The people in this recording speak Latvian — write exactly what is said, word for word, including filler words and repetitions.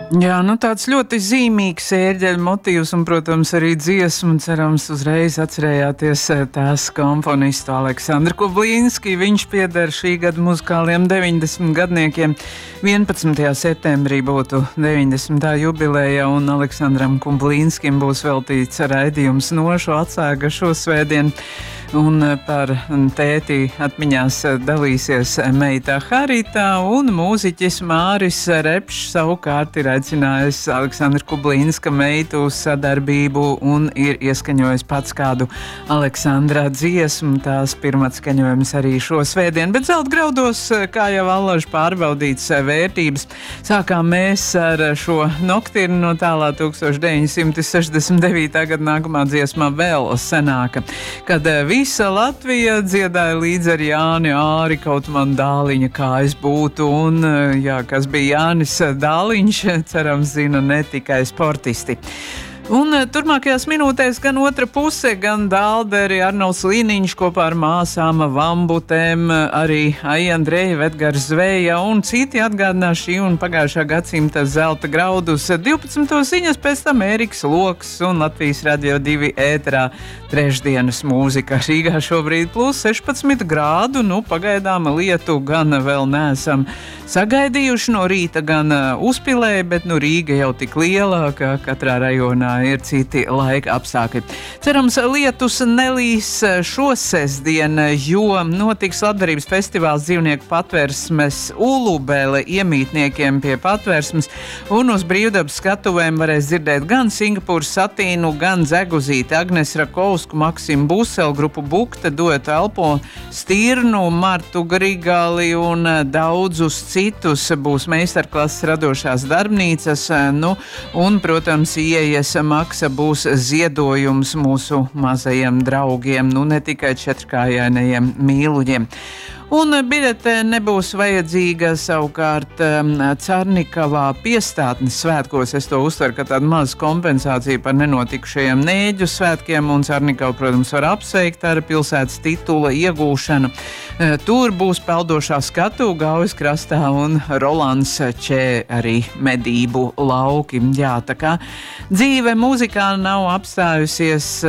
Jā, nu tāds ļoti zīmīgs ērģeļu motīvs un, protams, arī dziesmu, cerams, uzreiz atcerējāties tās komponistu Aleksandru Kublīnski. Viņš pieder šī gada muzikāliem deviņdesmit gadniekiem. vienpadsmitajā septembrī būtu deviņdesmitā jubileja, un Aleksandram Kublīnskim būs veltīts raidījums Nošu atsēga šo svētdienu. Un par tēti atmiņās dalīsies meita Harita, un mūziķis Māris Repšs savukārt ir aicinājis Aleksandru Kublīnska meitu uz sadarbību un ir ieskaņojis pats kādu Aleksandra dziesmu. Tās pirmatskaņojums arī šo svētdienu, bet Zeltgraudos, kā jau allaž pārbaudīts vērtības, sākām mēs ar šo noktirnu no tālā tūkstoš deviņsimt sešdesmit devītā gada nākamā dziesmā vēl senāka, kad visa Latvija dziedāja līdz ar Jāni Āri kaut man dāliņa kā es būtu, un jā, kas bija Jānis Dāliņš, cerams zina ne tikai sportisti. Un turmākajās minūtēs gan otra puse, gan Dālderi, Arnolds Līniņš kopā ar māsām Vambutēm, arī Aija Andrejeva, Edgars Zveja un citi atgādinās šī un pagājušā gadsimta zelta graudus. divpadsmitos ziņas, pēc tam Ēriks Loks un Latvijas Radio divi ēterā trešdienas mūzika. Rīgā šobrīd plus sešpadsmit grādu, nu pagaidām lietu gan vēl neesam sagaidījuši no rīta, gan uzpilē, bet nu Rīga jau tik liela, ka katrā rajonā ir citi laika apstākļi. Cerams, lietus nelīs šo sestdien, jo notiks labdarības festivāls dzīvnieku patversmes Ulubele iemītniekiem pie patversmes, un uz brīvdabas skatuvēm varēs dzirdēt gan Singapūras Satīnu, gan Zeguzīti, Agnes Rakovsku, Maksimu Buselu, grupu Bukta, Duetu Elpo, Stirnu, Martu Grigali un daudzus citus. Būs meistarklases radošās darbnīcas, nu, un, protams, ieejas maksa būs ziedojums mūsu mazajiem draugiem, nu ne tikai četrkājainajiem mīluļiem. Un biļete nebūs vajadzīga savukārt Carnikavā piestātnes svētkos. Es to uztveru, ka tāda maza kompensācija par nenotikušajiem Nēģu svētkiem, un Carnikavu, protams, var apsveikt ar pilsētas titula iegūšanu. Tur būs peldošā skatu Gaujas krastā un Rolands Čē arī medību lauki. Jā, tā kā dzīve mūzikā nav apstājusies.